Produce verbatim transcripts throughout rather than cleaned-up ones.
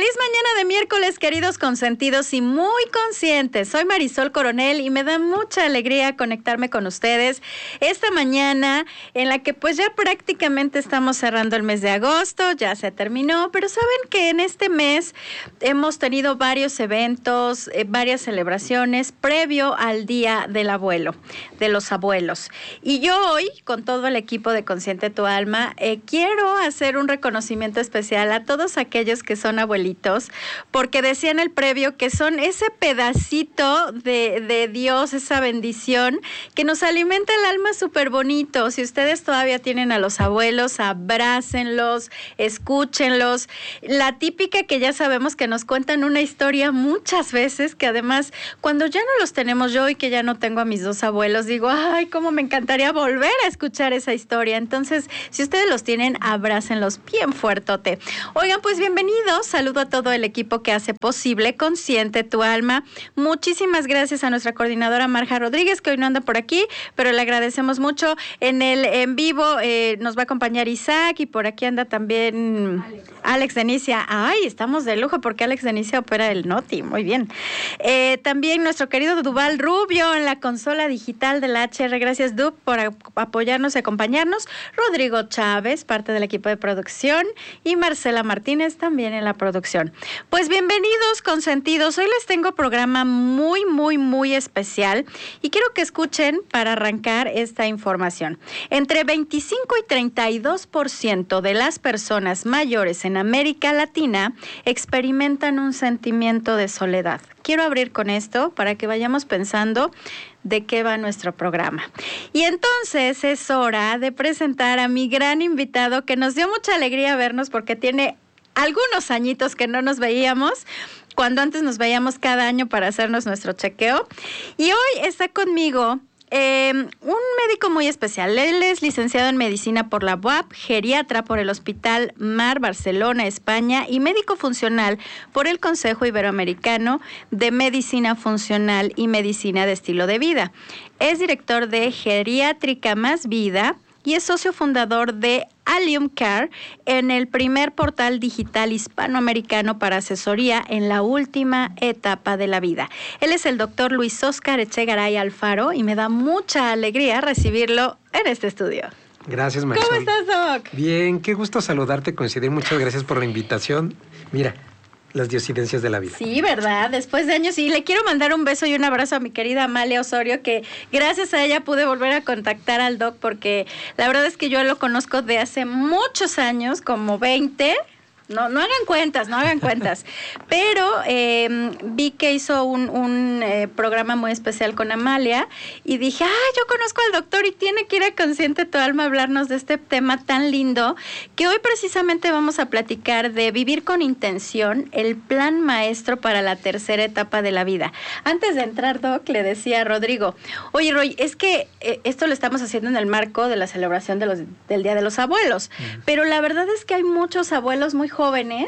Feliz mañana de miércoles, queridos consentidos y muy conscientes. Soy Marisol Coronel y me da mucha alegría conectarme con ustedes esta mañana en la que pues ya prácticamente estamos cerrando el mes de agosto, ya se terminó, pero saben que en este mes hemos tenido varios eventos, eh, varias celebraciones previo al Día del Abuelo, de los abuelos. Y yo hoy, con todo el equipo de Consciente Tu Alma, eh, quiero hacer un reconocimiento especial a todos aquellos que son abuelitos, porque decía en el previo que son ese pedacito de, de Dios, esa bendición que nos alimenta el alma súper bonito. Si ustedes todavía tienen a los abuelos, abrácenlos, escúchenlos. La típica que ya sabemos que nos cuentan una historia muchas veces, que además cuando ya no los tenemos, yo y que ya no tengo a mis dos abuelos, digo, ay, cómo me encantaría volver a escuchar esa historia. Entonces, si ustedes los tienen, abrácenlos bien fuertote. Oigan, pues bienvenidos. Saludo a todo el equipo que hace posible Consciente Tu Alma. Muchísimas gracias a nuestra coordinadora Marja Rodríguez, que hoy no anda por aquí, pero le agradecemos mucho. En el en vivo eh, nos va a acompañar Isaac y por aquí anda también Alex, Alex Denicia. Ay, estamos de lujo porque Alex Denicia opera el Noti. Muy bien. Eh, también nuestro querido Duval Rubio en la consola digital de la H R. Gracias, Dub, por a- apoyarnos y acompañarnos. Rodrigo Chávez, parte del equipo de producción, y Marcela Martínez también en la producción. Pues bienvenidos, consentidos. Hoy les tengo programa muy, muy, muy especial y quiero que escuchen para arrancar esta información. Entre veinticinco y treinta y dos por ciento de las personas mayores en América Latina experimentan un sentimiento de soledad. Quiero abrir con esto para que vayamos pensando de qué va nuestro programa. Y entonces es hora de presentar a mi gran invitado que nos dio mucha alegría vernos porque tiene algunos añitos que no nos veíamos, cuando antes nos veíamos cada año para hacernos nuestro chequeo. Y hoy está conmigo eh, un médico muy especial. Él es licenciado en medicina por la U A P, geriatra por el Hospital Mar Barcelona, España, y médico funcional por el Consejo Iberoamericano de Medicina Funcional y Medicina de Estilo de Vida. Es director de Geriátrica Más Vida y es socio fundador de Allium Care, en el primer portal digital hispanoamericano para asesoría en la última etapa de la vida. Él es el doctor Luis Óscar Echegaray Alfaro y me da mucha alegría recibirlo en este estudio. Gracias, Marisol. ¿Cómo estás, Doc? Bien, qué gusto saludarte, coincidir. Muchas gracias por la invitación. Mira, las diosidencias de la vida. Sí, ¿verdad? Después de años. Y le quiero mandar un beso y un abrazo a mi querida Amalia Osorio, que gracias a ella pude volver a contactar al Doc, porque la verdad es que yo lo conozco de hace muchos años, como veinte. No, no hagan cuentas, no hagan cuentas. Pero eh, vi que hizo un, un eh, programa muy especial con Amalia y dije, ah, yo conozco al doctor y tiene que ir a Consciente Tu Alma a hablarnos de este tema tan lindo, que hoy precisamente vamos a platicar de vivir con intención, el plan maestro para la tercera etapa de la vida. Antes de entrar, Doc, le decía a Rodrigo, oye, Roy, es que eh, esto lo estamos haciendo en el marco de la celebración de los, del Día de los Abuelos, mm. pero la verdad es que hay muchos abuelos muy jóvenes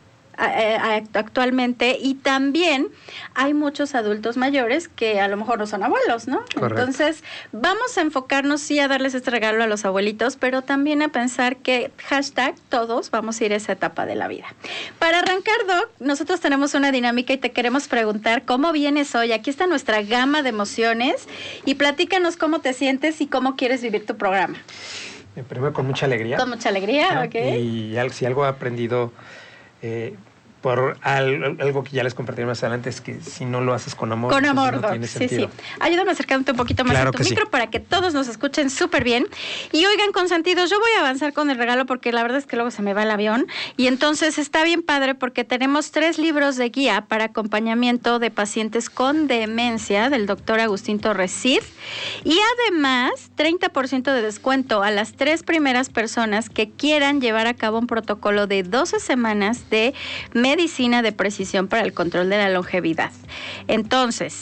actualmente y también hay muchos adultos mayores que a lo mejor no son abuelos, ¿no? Correcto. Entonces vamos a enfocarnos sí a darles este regalo a los abuelitos, pero también a pensar que hashtag todos vamos a ir a esa etapa de la vida. Para arrancar, Doc, nosotros tenemos una dinámica y te queremos preguntar cómo vienes hoy. Aquí está nuestra gama de emociones y platícanos cómo te sientes y cómo quieres vivir tu programa. Primero con mucha alegría. Con mucha alegría, ¿no? Ok. Y si algo he aprendido eh, por al, algo que ya les compartiré más adelante es que si no lo haces con amor, con amor, no Doc. tiene Sí, sentido. sí. Ayúdame acercándote un poquito más claro a tu que micro sí. para que todos nos escuchen súper bien. Y oigan, consentidos, yo voy a avanzar con el regalo porque la verdad es que luego se me va el avión. Y entonces está bien padre porque tenemos tres libros de guía para acompañamiento de pacientes con demencia del doctor Agustín Torres Cid. Y además, treinta por ciento de descuento a las tres primeras personas que quieran llevar a cabo un protocolo de doce semanas de medicina de precisión para el control de la longevidad. Entonces,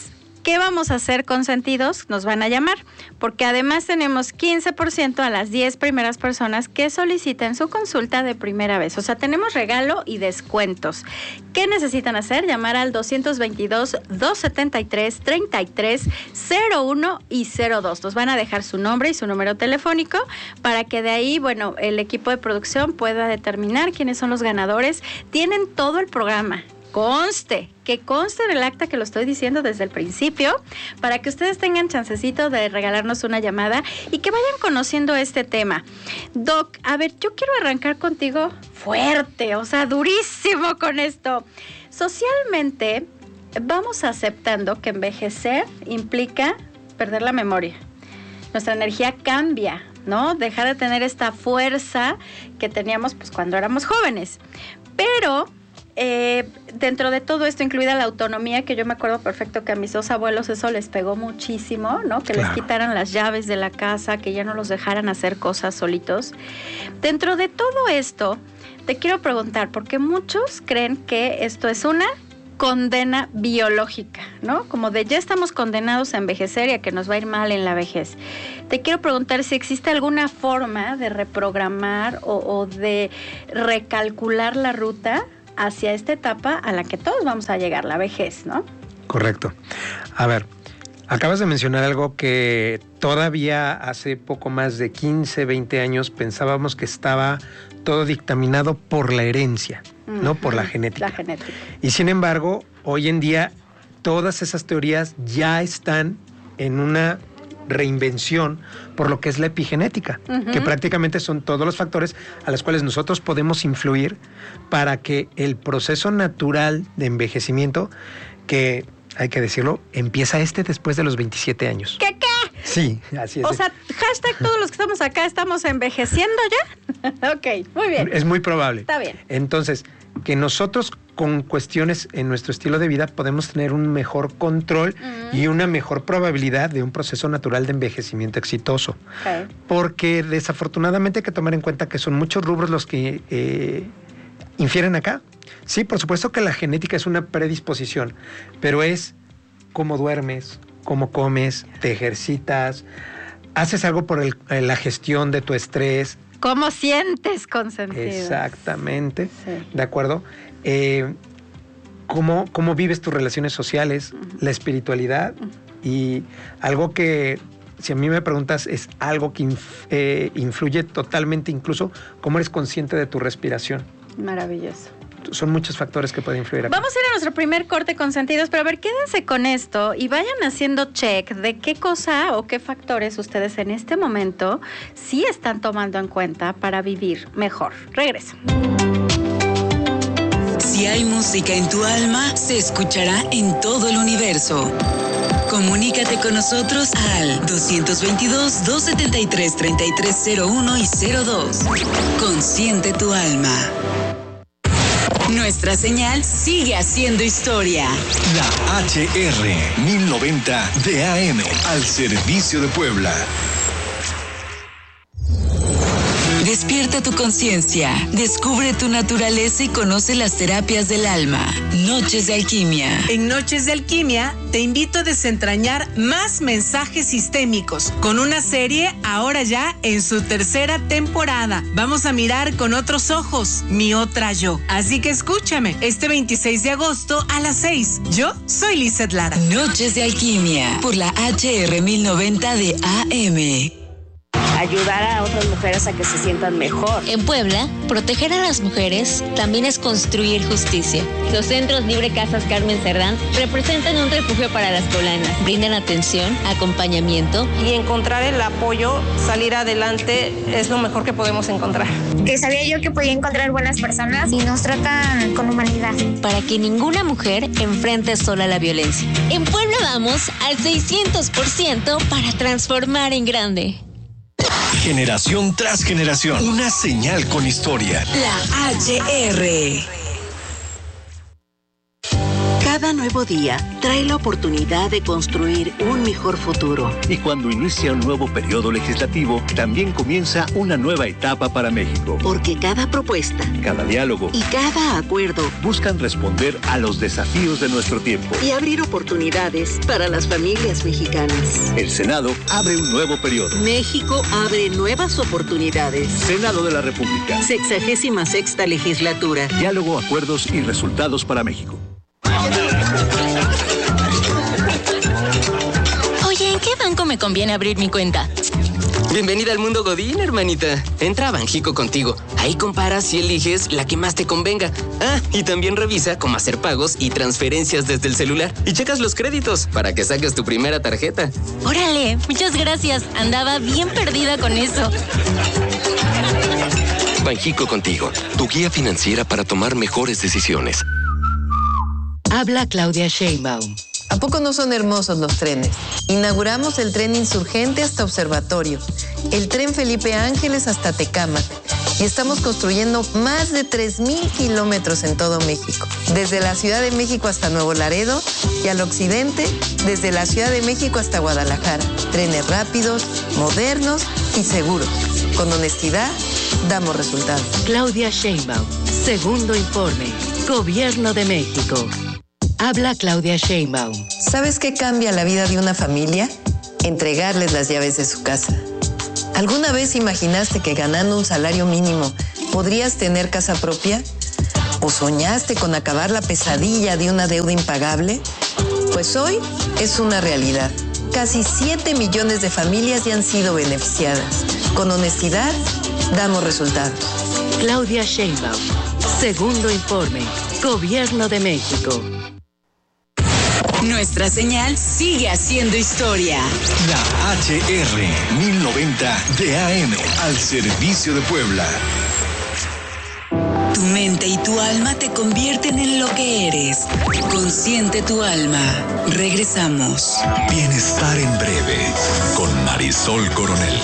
¿Qué vamos a hacer, consentidos? Nos van a llamar, porque además tenemos quince por ciento a las diez primeras personas que soliciten su consulta de primera vez. O sea, tenemos regalo y descuentos. ¿Qué necesitan hacer? Llamar al dos veintidós, doscientos setenta y tres, treinta y tres, cero uno y cero dos. Nos van a dejar su nombre y su número telefónico para que de ahí, bueno, el equipo de producción pueda determinar quiénes son los ganadores. Tienen todo el programa. Conste, que conste en el acta que lo estoy diciendo desde el principio, para que ustedes tengan chancecito de regalarnos una llamada y que vayan conociendo este tema. Doc, a ver, yo quiero arrancar contigo fuerte, o sea, durísimo con esto. Socialmente, vamos aceptando que envejecer implica perder la memoria. Nuestra energía cambia, ¿no? Dejar de tener esta fuerza que teníamos pues cuando éramos jóvenes. Pero Eh, dentro de todo esto, incluida la autonomía, que yo me acuerdo perfecto que a mis dos abuelos eso les pegó muchísimo, ¿no? Que claro. les quitaran las llaves de la casa, que ya no los dejaran hacer cosas solitos. Dentro de todo esto, te quiero preguntar, porque muchos creen que esto es una condena biológica, ¿no? Como de ya estamos condenados a envejecer y a que nos va a ir mal en la vejez. Te quiero preguntar si existe alguna forma de reprogramar o, o de recalcular la ruta hacia esta etapa a la que todos vamos a llegar, la vejez, ¿no? Correcto. A ver, acabas de mencionar algo que todavía hace poco más de quince, veinte años pensábamos que estaba todo dictaminado por la herencia, uh-huh. no por la genética. La genética. Y sin embargo, hoy en día todas esas teorías ya están en una reinvención por lo que es la epigenética, uh-huh. que prácticamente son todos los factores a los cuales nosotros podemos influir para que el proceso natural de envejecimiento, que hay que decirlo, empieza este después de los veintisiete años. ¿Qué qué? Sí, así es. O sea, hashtag todos los que estamos acá estamos envejeciendo ya. Ok, muy bien. Es muy probable. Está bien. Entonces, que nosotros con cuestiones en nuestro estilo de vida podemos tener un mejor control uh-huh. y una mejor probabilidad de un proceso natural de envejecimiento exitoso. Okay. Porque desafortunadamente hay que tomar en cuenta que son muchos rubros los que eh, infieren acá. Sí, por supuesto que la genética es una predisposición, pero es cómo duermes, cómo comes, te ejercitas, haces algo por el, la gestión de tu estrés. ¿Cómo sientes, consentido? Exactamente, sí. ¿De acuerdo? Eh, ¿cómo, ¿Cómo vives tus relaciones sociales, uh-huh. la espiritualidad? Uh-huh. Y algo que, si a mí me preguntas, es algo que inf, eh, influye totalmente, incluso cómo eres consciente de tu respiración. Maravilloso. Son muchos factores que pueden influir acá. Vamos a ir a nuestro primer corte, consentidos, pero a ver, quédense con esto y vayan haciendo check de qué cosa o qué factores ustedes en este momento sí están tomando en cuenta para vivir mejor. Regreso. Si hay música en tu alma, se escuchará en todo el universo. Comunícate con nosotros al dos veintidós, doscientos setenta y tres, treinta y tres cero uno y cero dos. Consiente tu alma. Nuestra señal sigue haciendo historia. La H R mil noventa de A M al servicio de Puebla. Despierta tu conciencia, descubre tu naturaleza y conoce las terapias del alma. Noches de Alquimia. En Noches de Alquimia te invito a desentrañar más mensajes sistémicos con una serie ahora ya en su tercera temporada. Vamos a mirar con otros ojos, mi otra yo. Así que escúchame, este veintiséis de agosto a las seis. Yo soy Lizeth Lara. Noches de Alquimia por la H R mil noventa de A M. Ayudar a otras mujeres a que se sientan mejor. En Puebla, proteger a las mujeres también es construir justicia. Los centros Libre Casas Carmen Cerdán representan un refugio para las poblanas. Brindan atención, acompañamiento. Y encontrar el apoyo, salir adelante, es lo mejor que podemos encontrar. Que sabía yo que podía encontrar buenas personas y nos tratan con humanidad. Para que ninguna mujer enfrente sola la violencia. En Puebla vamos al seiscientos por ciento para transformar en grande. Generación tras generación, una señal con historia. La H R. Cada nuevo día trae la oportunidad de construir un mejor futuro. Y cuando inicia un nuevo periodo legislativo, también comienza una nueva etapa para México. Porque cada propuesta, cada diálogo y cada acuerdo buscan responder a los desafíos de nuestro tiempo y abrir oportunidades para las familias mexicanas. El Senado abre un nuevo periodo. México abre nuevas oportunidades. Senado de la República. Sexagésima sexta legislatura. Diálogo, acuerdos y resultados para México. Oye, ¿en qué banco me conviene abrir mi cuenta? Bienvenida al mundo Godín, hermanita. Entra a Banjico Contigo. Ahí comparas y eliges la que más te convenga. Ah, y también revisa cómo hacer pagos y transferencias desde el celular. Y checas los créditos para que saques tu primera tarjeta. Órale, muchas gracias. Andaba bien perdida con eso. Banjico Contigo, tu guía financiera para tomar mejores decisiones. Habla Claudia Sheinbaum. ¿A poco no son hermosos los trenes? Inauguramos el tren Insurgente hasta Observatorio, el tren Felipe Ángeles hasta Tecámac y estamos construyendo más de tres mil kilómetros en todo México, desde la Ciudad de México hasta Nuevo Laredo y al occidente, desde la Ciudad de México hasta Guadalajara. Trenes rápidos, modernos y seguros. Con honestidad, damos resultados. Claudia Sheinbaum, segundo informe, Gobierno de México. Habla Claudia Sheinbaum. ¿Sabes qué cambia la vida de una familia? Entregarles las llaves de su casa. ¿Alguna vez imaginaste que ganando un salario mínimo podrías tener casa propia? ¿O soñaste con acabar la pesadilla de una deuda impagable? Pues hoy es una realidad. Casi siete millones de familias ya han sido beneficiadas. Con honestidad, damos resultados. Claudia Sheinbaum, segundo informe, Gobierno de México. Nuestra señal sigue haciendo historia. La H R mil noventa de A M al servicio de Puebla. Tu mente y tu alma te convierten en lo que eres. Consciente tu alma. Regresamos. Bienestar en breve con Marisol Coronel.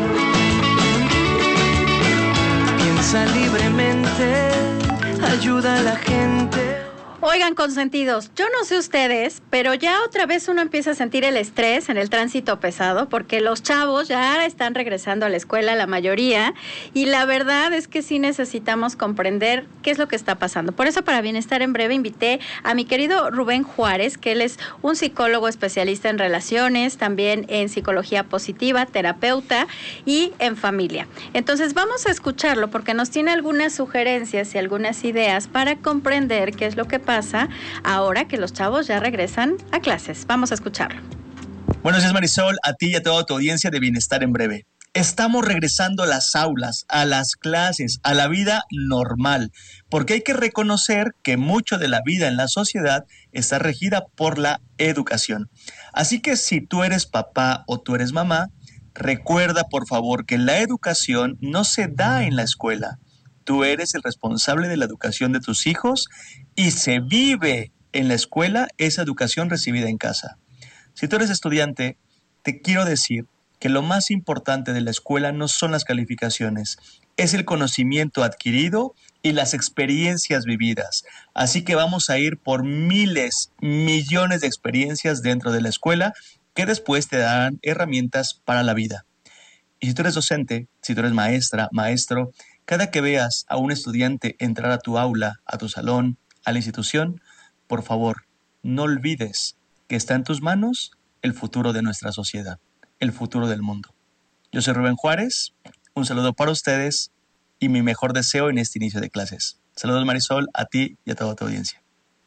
Piensa libremente, ayuda a la gente. Oigan, consentidos, yo no sé ustedes, pero ya otra vez uno empieza a sentir el estrés en el tránsito pesado porque los chavos ya están regresando a la escuela, la mayoría, y la verdad es que sí necesitamos comprender qué es lo que está pasando. Por eso, para Bienestar en Breve, invité a mi querido Rubén Juárez, que él es un psicólogo especialista en relaciones, también en psicología positiva, terapeuta y en familia. Entonces, vamos a escucharlo porque nos tiene algunas sugerencias y algunas ideas para comprender qué es lo que pasa pasa ahora que los chavos ya regresan a clases. Vamos a escucharlo. Buenos días, Marisol, a ti y a toda tu audiencia de Bienestar en Breve. Estamos regresando a las aulas, a las clases, a la vida normal, porque hay que reconocer que mucho de la vida en la sociedad está regida por la educación. Así que si tú eres papá o tú eres mamá, recuerda por favor que la educación no se da en la escuela. Tú eres el responsable de la educación de tus hijos y se vive en la escuela esa educación recibida en casa. Si tú eres estudiante, te quiero decir que lo más importante de la escuela no son las calificaciones, es el conocimiento adquirido y las experiencias vividas. Así que vamos a ir por miles, millones de experiencias dentro de la escuela que después te darán herramientas para la vida. Y si tú eres docente, si tú eres maestra, maestro, cada que veas a un estudiante entrar a tu aula, a tu salón, a la institución, por favor, no olvides que está en tus manos el futuro de nuestra sociedad, el futuro del mundo. Yo soy Rubén Juárez, un saludo para ustedes y mi mejor deseo en este inicio de clases. Saludos, Marisol, a ti y a toda tu audiencia.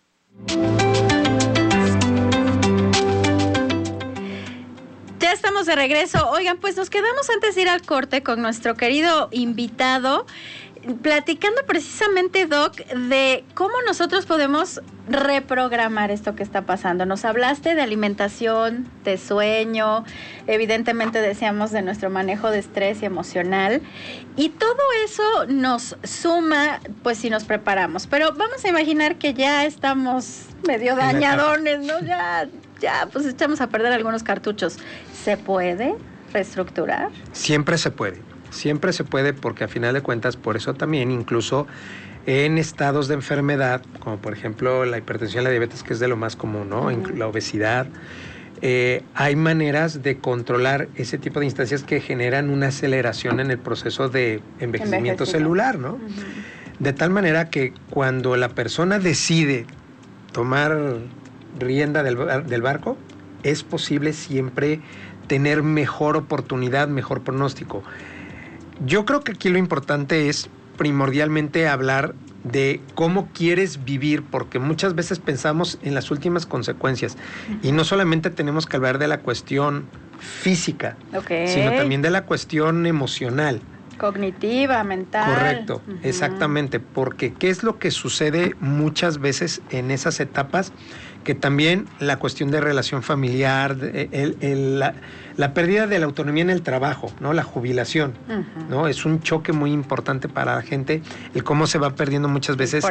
Ya estamos de regreso. Oigan, pues nos quedamos antes de ir al corte con nuestro querido invitado, platicando precisamente, Doc, de cómo nosotros podemos reprogramar esto que está pasando. Nos hablaste de alimentación, de sueño, evidentemente decíamos de nuestro manejo de estrés y emocional, y todo eso nos suma, pues si nos preparamos. Pero vamos a imaginar que ya estamos medio dañadones, ¿no? Ya, ya, pues echamos a perder algunos cartuchos. ¿Se puede reestructurar? Siempre se puede. Siempre se puede porque a final de cuentas, por eso también incluso en estados de enfermedad, como por ejemplo la hipertensión, la diabetes, que es de lo más común, ¿no? Uh-huh. La obesidad. Eh, hay maneras de controlar ese tipo de instancias que generan una aceleración en el proceso de envejecimiento celular, ¿no? Uh-huh. De tal manera que cuando la persona decide tomar rienda del, del barco, es posible siempre tener mejor oportunidad, mejor pronóstico. Yo creo que aquí lo importante es primordialmente hablar de cómo quieres vivir, porque muchas veces pensamos en las últimas consecuencias y no solamente tenemos que hablar de la cuestión física, okay, sino también de la cuestión emocional. Cognitiva, mental. Correcto, uh-huh. Exactamente, porque ¿qué es lo que sucede muchas veces en esas etapas? Que también la cuestión de relación familiar, el, el, la, la pérdida de la autonomía en el trabajo, ¿no? La jubilación, uh-huh. ¿no? Es un choque muy importante para la gente, el cómo se va perdiendo muchas veces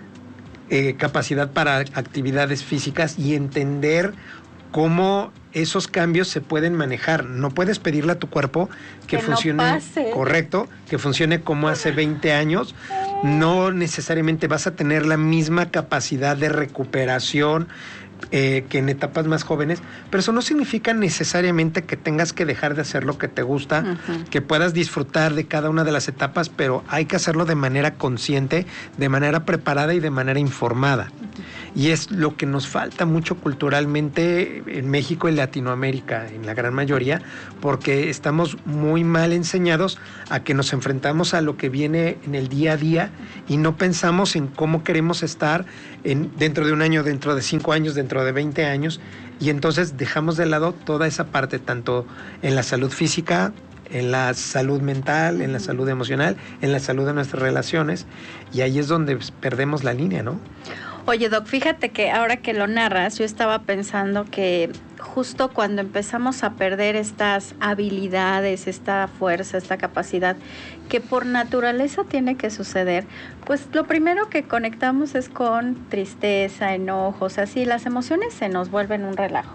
eh, capacidad para actividades físicas y entender cómo esos cambios se pueden manejar. No puedes pedirle a tu cuerpo que, que funcione, no pase. Correcto, que funcione como hace veinte años. No necesariamente vas a tener la misma capacidad de recuperación eh, que en etapas más jóvenes, pero eso no significa necesariamente que tengas que dejar de hacer lo que te gusta, uh-huh. que puedas disfrutar de cada una de las etapas, pero hay que hacerlo de manera consciente, de manera preparada y de manera informada. Uh-huh. Y es lo que nos falta mucho culturalmente en México y Latinoamérica, en la gran mayoría, porque estamos muy mal enseñados a que nos enfrentamos a lo que viene en el día a día y no pensamos en cómo queremos estar en, dentro de un año, dentro de cinco años, dentro de veinte años, y entonces dejamos de lado toda esa parte, tanto en la salud física, en la salud mental, en la salud emocional, en la salud de nuestras relaciones, y ahí es donde perdemos la línea, ¿no? Oye, Doc, fíjate que ahora que lo narras, yo estaba pensando que justo cuando empezamos a perder estas habilidades, esta fuerza, esta capacidad, que por naturaleza tiene que suceder, pues lo primero que conectamos es con tristeza, enojos, así las emociones se nos vuelven un relajo.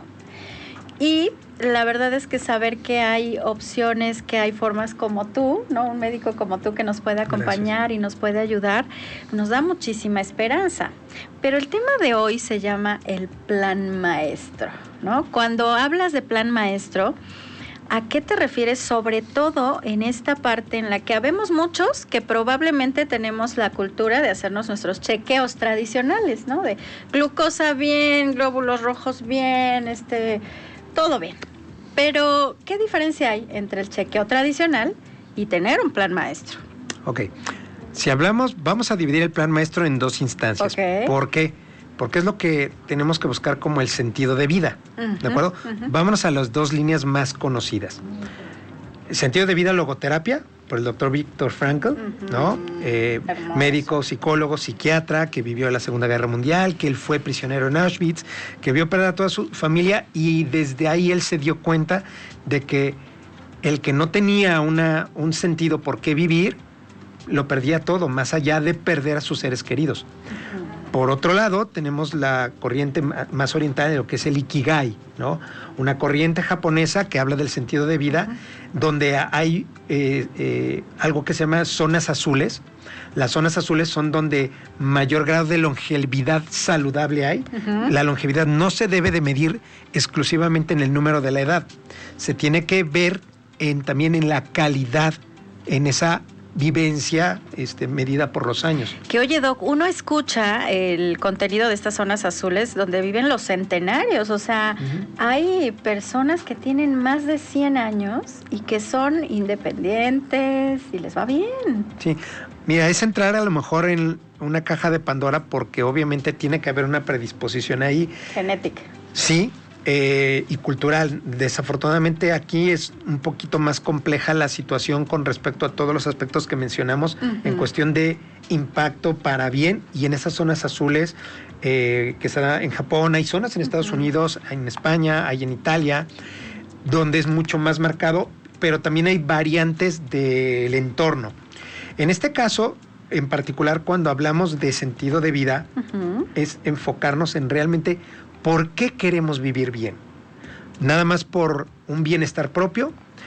Y la verdad es que saber que hay opciones, que hay formas como tú, ¿no? Un médico como tú que nos puede acompañar. Gracias. Y nos puede ayudar, nos da muchísima esperanza. Pero el tema de hoy se llama el plan maestro, ¿no? Cuando hablas de plan maestro, ¿a qué te refieres? Sobre todo en esta parte en la que habemos muchos que probablemente tenemos la cultura de hacernos nuestros chequeos tradicionales, ¿no? De glucosa bien, glóbulos rojos bien, este... todo bien. Pero, ¿qué diferencia hay entre el chequeo tradicional y tener un plan maestro? Ok. Si hablamos, vamos a dividir el plan maestro en dos instancias. Okay. ¿Por qué? Porque es lo que tenemos que buscar como el sentido de vida. Uh-huh, ¿de acuerdo? Uh-huh. Vámonos a las dos líneas más conocidas. El sentido de vida, logoterapia, por el doctor Viktor Frankl, uh-huh. ¿no? Eh, médico, psicólogo, psiquiatra, que vivió la Segunda Guerra Mundial, que él fue prisionero en Auschwitz, que vio perder a toda su familia y desde ahí él se dio cuenta de que el que no tenía una, un sentido por qué vivir, lo perdía todo, más allá de perder a sus seres queridos. Uh-huh. Por otro lado, tenemos la corriente más oriental de lo que es el Ikigai, ¿no? Una corriente japonesa que habla del sentido de vida, uh-huh. donde hay eh, eh, algo que se llama zonas azules. Las zonas azules son donde mayor grado de longevidad saludable hay. Uh-huh. La longevidad no se debe de medir exclusivamente en el número de la edad. Se tiene que ver en, también en la calidad, en esa vivencia este, medida por los años. Que oye, Doc, uno escucha el contenido de estas zonas azules donde viven los centenarios, o sea, uh-huh. hay personas que tienen más de cien años y que son independientes y les va bien. Sí, mira, es entrar a lo mejor en una caja de Pandora porque obviamente tiene que haber una predisposición ahí. Genética. Sí. Eh, y cultural. Desafortunadamente aquí es un poquito más compleja la situación con respecto a todos los aspectos que mencionamos uh-huh. en cuestión de impacto para bien, y en esas zonas azules eh, que se da en Japón, hay zonas en Estados uh-huh. Unidos, en España, hay en Italia, donde es mucho más marcado, pero también hay variantes del entorno. En este caso, en particular, cuando hablamos de sentido de vida, uh-huh. es enfocarnos en realmente ¿por qué queremos vivir bien? Nada más por un bienestar propio,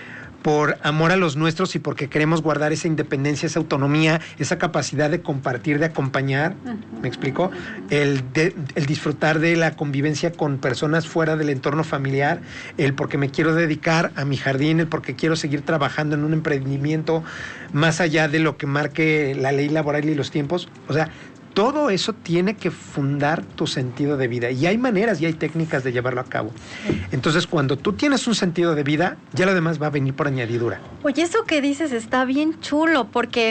por amor a los nuestros y porque queremos guardar esa independencia, esa autonomía, esa capacidad de compartir, de acompañar, uh-huh. ¿me explico? El, de, el disfrutar de la convivencia con personas fuera del entorno familiar, el porque me quiero dedicar a mi jardín, el porque quiero seguir trabajando en un emprendimiento más allá de lo que marque la ley laboral y los tiempos. O sea, todo eso tiene que fundar tu sentido de vida. Y hay maneras y hay técnicas de llevarlo a cabo. Entonces, cuando tú tienes un sentido de vida, ya lo demás va a venir por añadidura. Oye, eso que dices está bien chulo, porque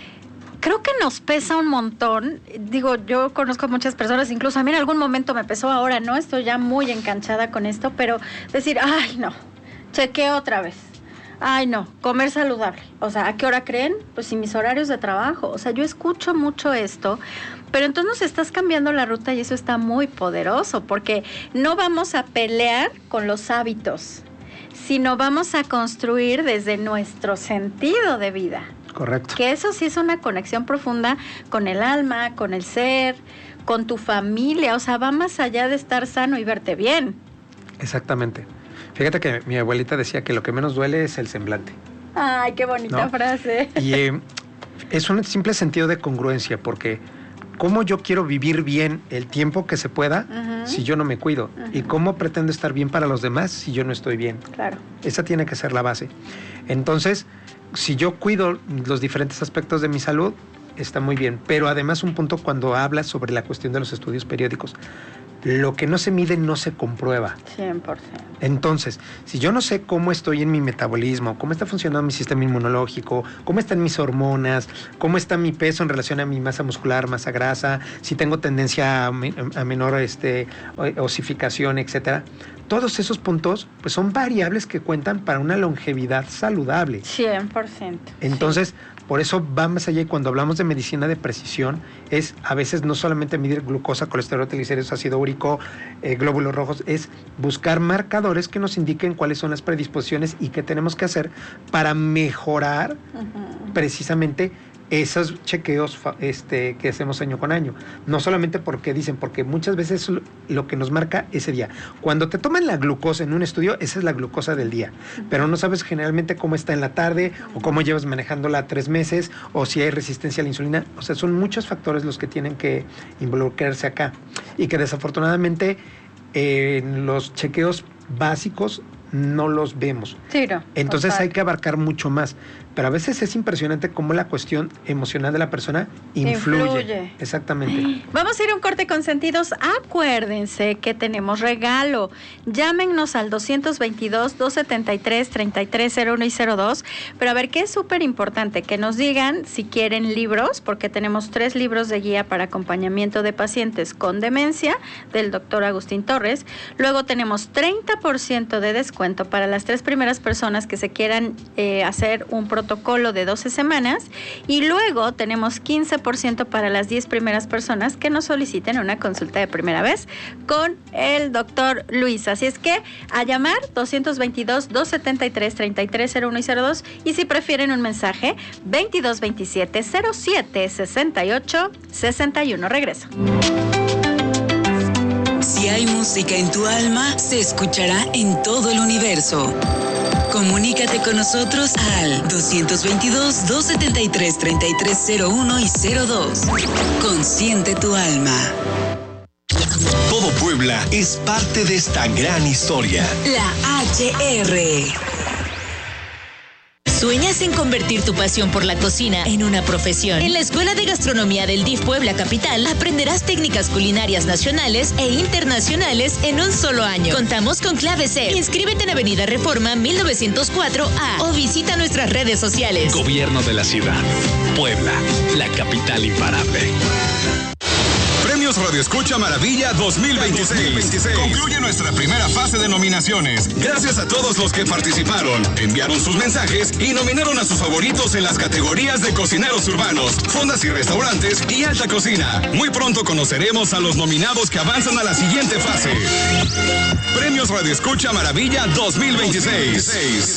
creo que nos pesa un montón. Digo, yo conozco a muchas personas, incluso a mí en algún momento me pesó, ahora no, estoy ya muy enganchada con esto, pero decir, ay, no, chequeo otra vez. Ay, no, comer saludable. O sea, ¿a qué hora creen? Pues si mis horarios de trabajo. O sea, yo escucho mucho esto, pero entonces nos estás cambiando la ruta y eso está muy poderoso, porque no vamos a pelear con los hábitos, sino vamos a construir desde nuestro sentido de vida. Correcto. Que eso sí es una conexión profunda con el alma, con el ser, con tu familia. O sea, va más allá de estar sano y verte bien. Exactamente. Fíjate que mi abuelita decía que lo que menos duele es el semblante. Ay, qué bonita ¿no? frase. Y eh, es un simple sentido de congruencia, porque ¿cómo yo quiero vivir bien el tiempo que se pueda uh-huh. si yo no me cuido? Uh-huh. ¿Y cómo pretendo estar bien para los demás si yo no estoy bien? Claro. Esa tiene que ser la base. Entonces, si yo cuido los diferentes aspectos de mi salud, está muy bien. Pero además un punto cuando hablas sobre la cuestión de los estudios periódicos. Lo que no se mide no se comprueba. cien por ciento. Entonces, si yo no sé cómo estoy en mi metabolismo, cómo está funcionando mi sistema inmunológico, cómo están mis hormonas, cómo está mi peso en relación a mi masa muscular, masa grasa, si tengo tendencia a, a menor este, osificación, etcétera, todos esos puntos pues son variables que cuentan para una longevidad saludable. cien por ciento. Entonces, sí. Por eso va más allá y cuando hablamos de medicina de precisión es a veces no solamente medir glucosa, colesterol, triglicéridos, ácido úrico, eh, glóbulos rojos, es buscar marcadores que nos indiquen cuáles son las predisposiciones y qué tenemos que hacer para mejorar uh-huh. precisamente esos chequeos este, que hacemos año con año. No solamente porque dicen, porque muchas veces lo que nos marca ese día. Cuando te toman la glucosa en un estudio, esa es la glucosa del día. Pero no sabes generalmente cómo está en la tarde, o cómo llevas manejándola tres meses, o si hay resistencia a la insulina. O sea, son muchos factores los que tienen que involucrarse acá. Y que desafortunadamente eh, en los chequeos básicos no los vemos. Sí, no, Entonces total. hay que abarcar mucho más. Pero a veces es impresionante cómo la cuestión emocional de la persona influye. influye. Exactamente. Vamos a ir a un corte con sentidos. Acuérdense que tenemos regalo. Llámenos al doscientos veintidós, doscientos setenta y tres, treinta y tres cero uno y cero dos. Pero a ver, que es súper importante que nos digan si quieren libros, porque tenemos tres libros de guía para acompañamiento de pacientes con demencia del doctor Agustín Torres. Luego tenemos treinta por ciento de descuento para las tres primeras personas que se quieran eh, hacer un protocolo protocolo de doce semanas y luego tenemos quince por ciento para las diez primeras personas que nos soliciten una consulta de primera vez con el doctor Luis. Así es que a llamar doscientos veintidós, doscientos setenta y tres, treinta y tres cero uno y cero dos y si prefieren un mensaje veintidós veintisiete, cero siete, sesenta y ocho, sesenta y uno. Regreso. Si hay música en tu alma, se escuchará en todo el universo. Comunícate con nosotros al doscientos veintidós, doscientos setenta y tres, treinta y tres cero uno y cero dos. Consiente tu alma. Todo Puebla es parte de esta gran historia. La H R. ¿Sueñas en convertir tu pasión por la cocina en una profesión? En la Escuela de Gastronomía del D I F Puebla Capital aprenderás técnicas culinarias nacionales e internacionales en un solo año. Contamos con Clave C. Inscríbete en Avenida Reforma mil novecientos cuatro A o visita nuestras redes sociales. Gobierno de la Ciudad. Puebla, la capital imparable. Premios Radio Escucha Maravilla dos mil veintiséis. Concluye nuestra primera fase de nominaciones. Gracias a todos los que participaron, enviaron sus mensajes y nominaron a sus favoritos en las categorías de cocineros urbanos, fondas y restaurantes y alta cocina. Muy pronto conoceremos a los nominados que avanzan a la siguiente fase. Premios Radio Escucha Maravilla dos mil veintiséis.